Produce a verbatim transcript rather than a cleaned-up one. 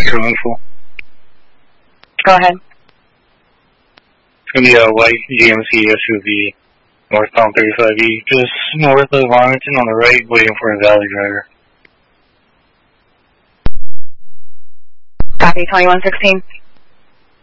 True info. Go ahead. It's going to be a white G M C S U V, northbound thirty-five E, just north of Arlington on the right, waiting for a Valley driver. Copy, twenty-one sixteen.